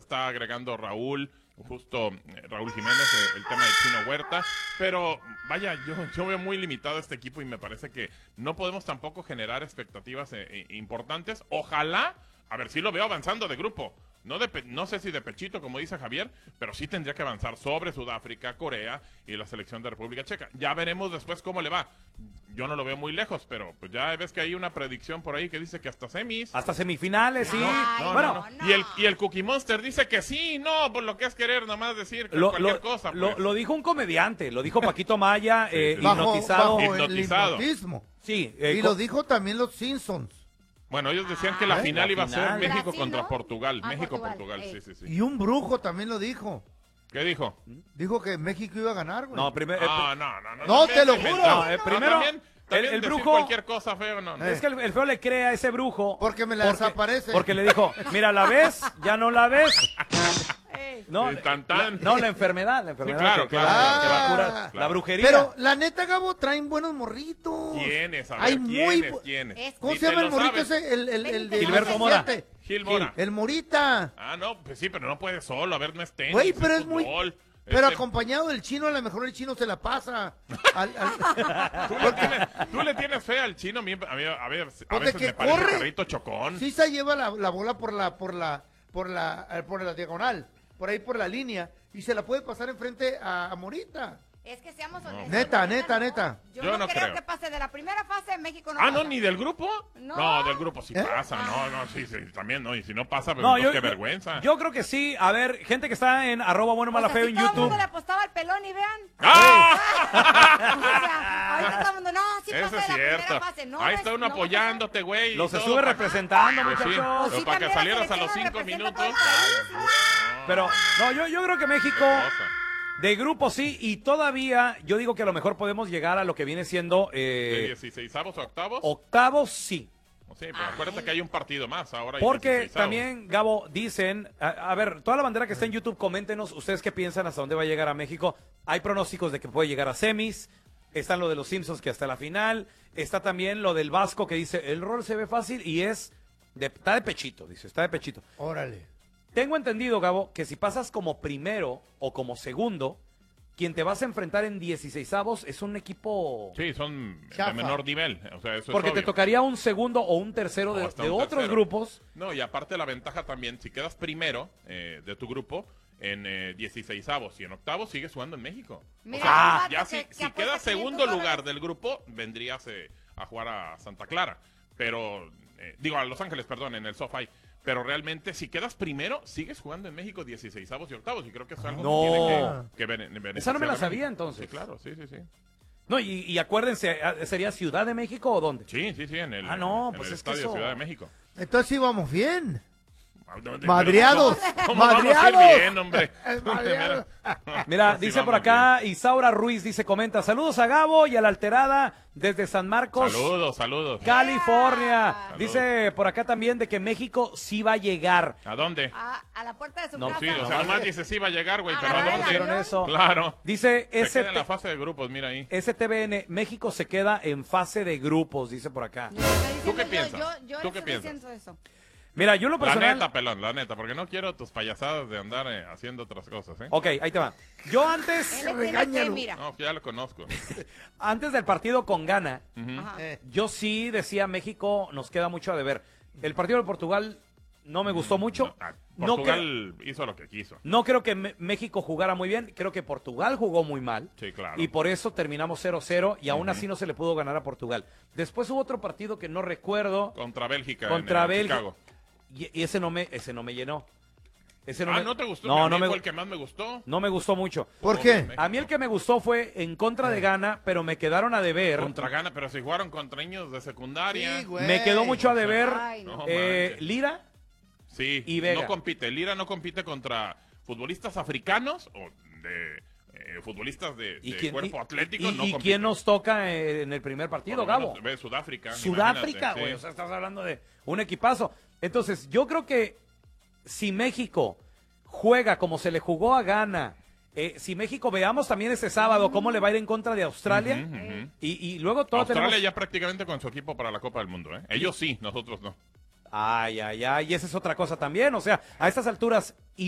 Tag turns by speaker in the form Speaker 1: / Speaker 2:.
Speaker 1: está agregando Raúl Jiménez, el tema de Chino Huerta, pero vaya, yo veo muy limitado este equipo y me parece que no podemos tampoco generar expectativas importantes. Ojalá, a ver, sí lo veo avanzando de grupo, no sé si de pechito, como dice Javier, pero sí tendría que avanzar sobre Sudáfrica, Corea y la selección de República Checa. Ya veremos después cómo le va. Yo no lo veo muy lejos, pero pues ya ves que hay una predicción por ahí que dice que hasta semis.
Speaker 2: Hasta semifinales, sí.
Speaker 1: No. Y el Cookie Monster dice que sí, no, por lo que es querer nomás decir que cualquier cosa. Pues.
Speaker 2: Lo dijo un comediante, lo dijo Paquito Maya,
Speaker 3: bajo el
Speaker 1: hipnotizado.
Speaker 3: hipnotismo.
Speaker 2: Sí,
Speaker 3: y lo dijo también los Simpsons.
Speaker 1: Bueno, ellos decían que la final iba a ser México
Speaker 4: Brasil,
Speaker 1: contra
Speaker 4: ¿no?
Speaker 1: Portugal.
Speaker 4: Portugal.
Speaker 1: Sí.
Speaker 3: Y un brujo también lo dijo.
Speaker 1: ¿Qué dijo?
Speaker 3: Dijo que México iba a ganar, güey.
Speaker 2: No, primero.
Speaker 3: No, te lo juro.
Speaker 2: Primero,
Speaker 1: también
Speaker 2: el
Speaker 1: decir
Speaker 2: brujo.
Speaker 1: cualquier cosa feo, no.
Speaker 2: Es que el feo le cree a ese brujo.
Speaker 3: Porque me la desaparece.
Speaker 2: Porque le dijo, mira, ¿la ves? ¿Ya no la ves? No, la enfermedad.
Speaker 1: Sí,
Speaker 2: que
Speaker 1: claro.
Speaker 2: va a curar.
Speaker 1: Claro.
Speaker 2: La brujería.
Speaker 3: Pero la neta, Gabo, traen buenos morritos.
Speaker 1: ¿Quiénes? A ver,
Speaker 3: Hay muy
Speaker 1: ¿quiénes?
Speaker 3: ¿Cómo
Speaker 1: Ni
Speaker 3: se llama
Speaker 1: te
Speaker 3: el
Speaker 1: lo
Speaker 3: morrito
Speaker 1: sabes.
Speaker 3: ese? El de
Speaker 2: Gilberto Mora.
Speaker 3: 17.
Speaker 1: Gil Mora.
Speaker 3: El Morita.
Speaker 1: Ah, no, pues sí, pero no puede solo. A ver, no es tenis,
Speaker 3: Güey, pero es muy...
Speaker 1: fútbol.
Speaker 3: Pero acompañado del chino, a lo mejor el chino se la pasa.
Speaker 1: ¿Tú le tienes fe al chino? A veces
Speaker 3: que
Speaker 1: me parece
Speaker 3: corre.
Speaker 1: carrito chocón.
Speaker 3: Sí se lleva la bola por la diagonal, por ahí por la línea, y se la puede pasar enfrente a Morita.
Speaker 4: Es que seamos honestos.
Speaker 3: Neta.
Speaker 4: Yo no creo que pase de la primera fase, México no pasa.
Speaker 1: ¿no? ¿Ni del grupo?
Speaker 4: No.
Speaker 1: Del grupo sí pasa. Sí, también, ¿no? Y si no pasa, pues qué vergüenza.
Speaker 2: Yo creo que sí. A ver, gente que está en @buenomalafeo en
Speaker 4: Todo el
Speaker 2: YouTube.
Speaker 4: mundo le apostaba al pelón y vean. Ahorita todo el mundo, sí
Speaker 1: Eso
Speaker 4: pasa
Speaker 1: es
Speaker 4: de la primera
Speaker 1: cierto.
Speaker 4: fase. No,
Speaker 1: Ahí está uno
Speaker 4: no
Speaker 1: apoyándote, güey.
Speaker 2: Los estuve representando,
Speaker 1: Pues sí,
Speaker 2: muchachos.
Speaker 1: pero para que salieras a los 5 minutos.
Speaker 2: Pero, yo creo que México... De grupo sí, y todavía yo digo que a lo mejor podemos llegar a lo que viene siendo...
Speaker 1: ¿De 16avos o octavos?
Speaker 2: Octavos sí.
Speaker 1: Sí, pero acuérdate que hay un partido más ahora.
Speaker 2: Porque también, Gabo, dicen... A ver, toda la bandera que está en YouTube, coméntenos ustedes qué piensan hasta dónde va a llegar a México. Hay pronósticos de que puede llegar a semis. Está lo de los Simpsons que hasta la final. Está también lo del Vasco que dice, el rol se ve fácil y está de pechito, dice, está de pechito.
Speaker 3: Órale.
Speaker 2: Tengo entendido, Gabo, que si pasas como primero o como segundo, quien te vas a enfrentar en 16avos es un equipo...
Speaker 1: Sí, son
Speaker 3: chafa.
Speaker 1: de menor nivel. O sea, eso
Speaker 2: porque
Speaker 1: es
Speaker 2: te
Speaker 1: obvio.
Speaker 2: tocaría un segundo o un tercero de
Speaker 1: hasta un
Speaker 2: otros
Speaker 1: tercero.
Speaker 2: grupos.
Speaker 1: No, y aparte la ventaja también, si quedas primero de tu grupo en 16avos y en octavos, sigues jugando en México.
Speaker 4: Mira,
Speaker 1: Ya si quedas segundo lugar del grupo, vendrías a jugar a Santa Clara. Pero, a Los Ángeles, perdón, en el SoFi. Pero realmente, si quedas primero, sigues jugando en México 16avos y octavos. Y creo que es algo que tiene que
Speaker 2: Esa no me la
Speaker 1: beneficiar a
Speaker 2: sabía,
Speaker 1: México.
Speaker 2: entonces.
Speaker 1: Sí, claro, sí.
Speaker 2: No, y acuérdense, ¿sería Ciudad de México o dónde?
Speaker 1: Sí, en el,
Speaker 2: no,
Speaker 1: en
Speaker 2: pues
Speaker 1: el
Speaker 2: es que
Speaker 1: estadio
Speaker 2: eso...
Speaker 1: Ciudad de México.
Speaker 3: Entonces íbamos bien.
Speaker 1: Pero
Speaker 3: Madreados.
Speaker 1: ¿Cómo vamos a ir bien, hombre?
Speaker 3: Madreados.
Speaker 2: Mira,
Speaker 1: Así
Speaker 2: dice por
Speaker 1: vamos
Speaker 2: acá, Isaura Ruiz comenta, saludos a Gabo y a la Alterada desde San Marcos,
Speaker 1: Saludos.
Speaker 2: California.
Speaker 1: Saludos.
Speaker 2: Dice por acá también de que México sí va a llegar.
Speaker 1: ¿A dónde?
Speaker 4: A la puerta de su
Speaker 2: No,
Speaker 4: casa.
Speaker 1: Sí, o sea, nomás dice sí va a llegar, güey, pero ¿a
Speaker 4: Agarrar el
Speaker 1: dónde?
Speaker 4: avión.
Speaker 2: Eso.
Speaker 1: Claro.
Speaker 2: Dice
Speaker 1: Se queda en la fase de grupos, mira ahí.
Speaker 2: STBN, México se queda en fase de grupos, dice por acá.
Speaker 1: ¿Tú qué piensas?
Speaker 4: Yo
Speaker 1: ¿Tú qué
Speaker 4: estoy
Speaker 1: piensas?
Speaker 4: diciendo eso.
Speaker 2: Mira, yo en lo
Speaker 1: La
Speaker 2: personal...
Speaker 1: neta, pelón, la neta, porque no quiero tus payasadas de andar haciendo otras cosas, ¿eh?
Speaker 2: Ok, ahí te va. Yo antes,
Speaker 4: Él tiene que, mira.
Speaker 1: No, que ya lo conozco.
Speaker 2: antes del partido con Ghana,
Speaker 4: Ajá.
Speaker 2: yo sí decía México nos queda mucho a deber. El partido de Portugal no me gustó mucho.
Speaker 1: Portugal hizo lo que quiso.
Speaker 2: No creo que México jugara muy bien, creo que Portugal jugó muy mal.
Speaker 1: Sí, claro.
Speaker 2: Y por eso terminamos 0-0 y aún así no se le pudo ganar a Portugal. Después hubo otro partido que no recuerdo.
Speaker 1: Contra Bélgica.
Speaker 2: Contra
Speaker 1: en
Speaker 2: Bélgica.
Speaker 1: Chicago.
Speaker 2: Y ese no me llenó.
Speaker 1: ¿No te gustó?
Speaker 2: No,
Speaker 1: A mí
Speaker 2: no
Speaker 1: fue el que más me gustó.
Speaker 2: no me gustó mucho.
Speaker 3: ¿Por qué?
Speaker 2: A mí el que me gustó fue en contra de Ghana, pero me quedaron a deber.
Speaker 1: Contra Ghana, pero si jugaron contra niños de secundaria.
Speaker 3: Sí, güey.
Speaker 2: Me quedó mucho a deber
Speaker 4: Ay, no.
Speaker 1: manches.
Speaker 2: Lira.
Speaker 1: Sí,
Speaker 2: Y Vega.
Speaker 1: no compite. Lira no compite contra futbolistas africanos o de futbolistas de cuerpo atlético.
Speaker 2: ¿Y
Speaker 1: no compite.
Speaker 2: quién nos toca en el primer partido,
Speaker 1: Por lo
Speaker 2: Gabo?
Speaker 1: menos, ve Sudáfrica.
Speaker 2: Sudáfrica,
Speaker 1: imagínate,
Speaker 2: güey.
Speaker 1: sí.
Speaker 2: O sea, estás hablando de un equipazo. Entonces, yo creo que si México juega como se le jugó a Ghana, si México veamos también este sábado cómo le va a ir en contra de Australia,
Speaker 1: Ujú, ujú.
Speaker 2: y luego todo
Speaker 1: Australia
Speaker 2: tenemos...
Speaker 1: ya prácticamente con su equipo para la Copa del Mundo, ¿eh? Ellos sí, nosotros no.
Speaker 2: Ay, y esa es otra cosa también. O sea, a estas alturas...